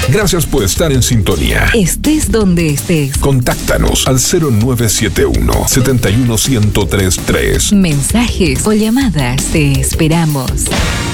Gracias por estar en sintonía. Estés donde estés. Contáctanos al 0971 71133. Mensajes o llamadas, te esperamos.